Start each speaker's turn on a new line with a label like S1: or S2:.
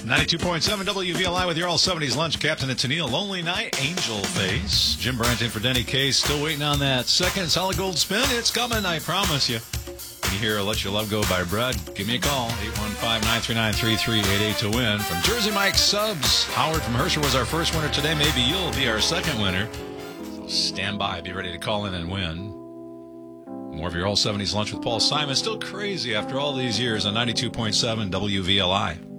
S1: 92.7 WVLI with your all 70s lunch. Captain and Tennille, Lonely Night, Angel Face. Jim Branton for Denny Case. Still waiting on that second solid gold spin. It's coming, I promise you. When you hear Let Your Love Go by Brad, give me a call. 815-939-3388 to win. From Jersey Mike Subs, Howard from Herscher was our first winner today. Maybe you'll be our second winner. So stand by. Be ready to call in and win. More of your all 70s lunch with Paul Simon. Still crazy after all these years on 92.7 WVLI.